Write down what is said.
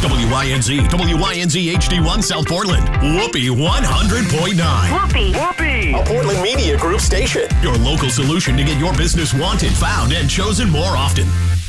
WYNZ HD1 South Portland. Whoopee 100.9. Whoopee! A Portland Media Group station. Your local solution to get your business wanted, found, and chosen more often.